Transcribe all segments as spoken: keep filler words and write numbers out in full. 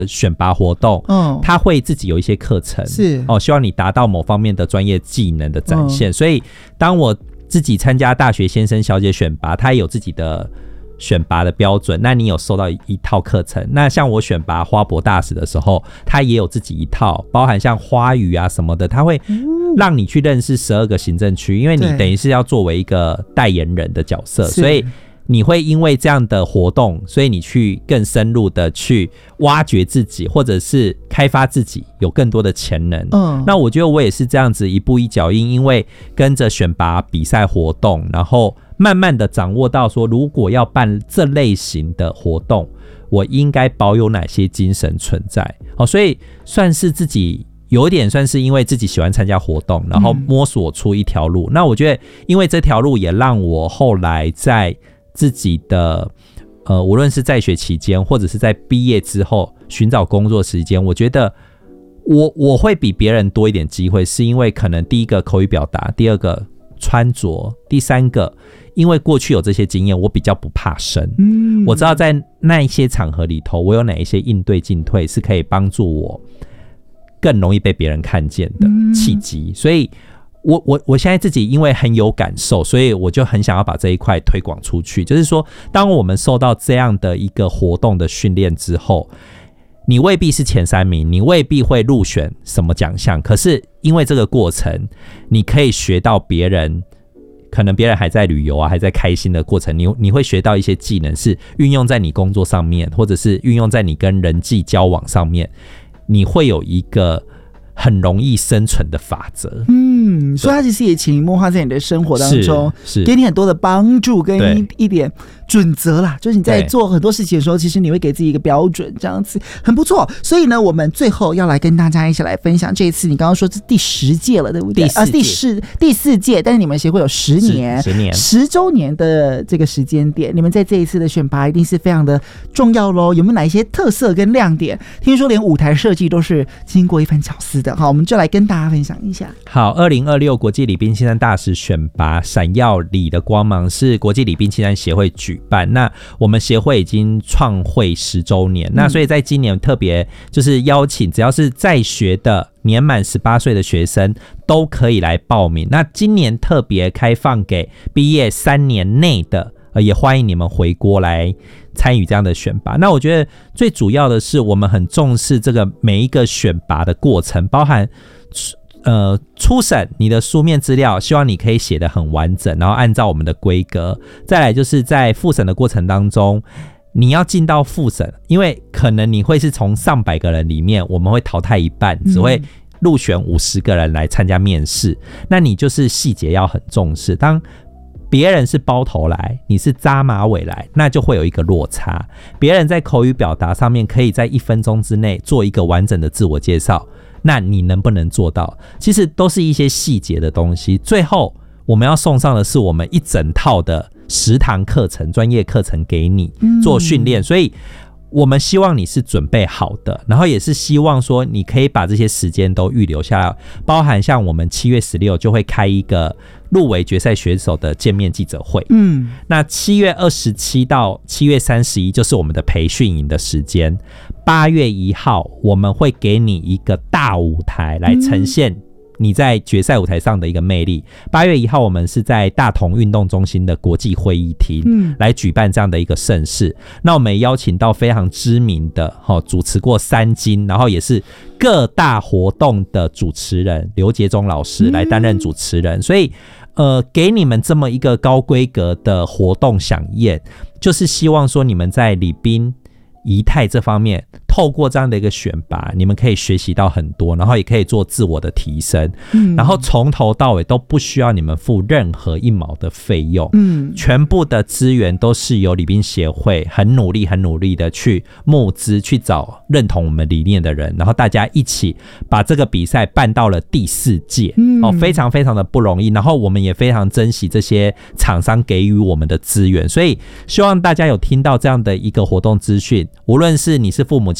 选拔活动，嗯，他会自己有一些课程， 是哦，希望你达到某方面的专业技能的展现。嗯、所以，当我自己参加大学先生小姐选拔，他也有自己的选拔的标准。那你有收到一套课程？那像我选拔花博大使的时候，他也有自己一套，包含像花语啊什么的，他会让你去认识十二个行政区，因为你等于是要作为一个代言人的角色，所以。你会因为这样的活动，所以你去更深入的去挖掘自己，或者是开发自己，有更多的潜能。嗯，那我觉得我也是这样子一步一脚印，因为跟着选拔比赛活动，然后慢慢的掌握到说，如果要办这类型的活动，我应该保有哪些精神存在。好，所以算是自己。有一点算是因为自己喜欢参加活动，然后摸索出一条路。嗯、那我觉得，因为这条路也让我后来在自己的呃，无论是在学期间，或者是在毕业之后寻找工作时间，我觉得我我会比别人多一点机会，是因为可能第一个口语表达，第二个穿着，第三个，因为过去有这些经验，我比较不怕生。嗯，我知道在那一些场合里头，我有哪一些应对进退是可以帮助我。更容易被别人看见的契机，嗯、所以我我我现在自己因为很有感受，所以我就很想要把这一块推广出去。就是说，当我们受到这样的一个活动的训练之后，你未必是前三名，你未必会入选什么奖项，可是因为这个过程，你可以学到别人。可能别人还在旅游啊，还在开心的过程，你你会学到一些技能，是运用在你工作上面，或者是运用在你跟人际交往上面。你会有一个很容易生存的法则， 嗯，所以它其实也潜移默化在你的生活当中， 是是给你很多的帮助跟 一, 一点准则啦。就是你在做很多事情的时候，其实你会给自己一个标准，这样子很不错。所以呢，我们最后要来跟大家一起来分享，这一次你刚刚说是第十届了，对不对？ 第四届、 啊、第四第四届，但是你们协会有十年， 十年十周年的这个时间点，你们在这一次的选拔一定是非常的重要咯。有没有哪一些特色跟亮点？听说连舞台设计都是经过一番巧思的，好，我们就来跟大家分享一下。 好，二零二六国际礼宾青山大使选拔闪耀礼的光芒是国际礼宾青山协会举办，那我们协会已经创会十周年，嗯、那所以在今年特别就是邀请只要是在学的年满十八岁的学生都可以来报名。那今年特别开放给毕业三年内的，呃，也欢迎你们回国来参与这样的选拔。那我觉得最主要的是我们很重视这个每一个选拔的过程，包含呃初审你的书面资料，希望你可以写得很完整，然后按照我们的规格。再来就是在复审的过程当中，你要进到复审，因为可能你会是从上百个人里面，我们会淘汰一半，只会入选五十个人来参加面试。那你就是细节要很重视，当别人是包头来，你是扎马尾来，那就会有一个落差。别人在口语表达上面可以在一分钟之内做一个完整的自我介绍，那你能不能做到？其实都是一些细节的东西。最后我们要送上的是我们一整套的十堂课程、专业课程给你做训练，嗯、所以我们希望你是准备好的，然后也是希望说你可以把这些时间都预留下来，包含像我们七月十六就会开一个入围决赛选手的见面记者会，嗯，那七月二十七到七月三十一就是我们的培训营的时间，八月一号我们会给你一个大舞台来呈现你在决赛舞台上的一个魅力。八月一号我们是在大同运动中心的国际会议厅、嗯、来举办这样的一个盛事。那我们也邀请到非常知名的、哦、主持过三金，然后也是各大活动的主持人刘杰忠老师来担任主持人、嗯、所以呃，给你们这么一个高规格的活动飨宴，就是希望说你们在礼宾仪态这方面透过这样的一个选拔，你们可以学习到很多，然后也可以做自我的提升、嗯、然后从头到尾都不需要你们付任何一毛的费用、嗯、全部的资源都是由礼宾协会很努力很努力的去募资，去找认同我们理念的人，然后大家一起把这个比赛办到了第四届、嗯哦、非常非常的不容易，然后我们也非常珍惜这些厂商给予我们的资源，所以希望大家有听到这样的一个活动资讯，无论是你是父母亲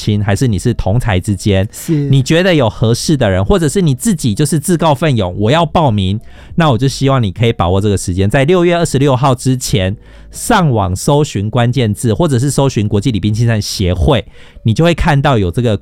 亲，还是你是同才之间， 是你觉得有合适的人，或者是你自己就是自告奋勇我要报名，那我就希望你可以把握这个时间，在六月二十六号之前上网搜寻关键字，或者是搜寻国际礼宾亲善协会，你就会看到有这个